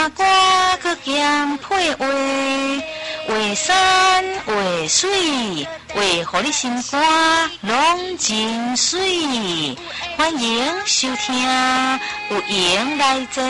歌搁兼配画，画山画水，画互你心肝拢真水。欢迎收听有闲来坐。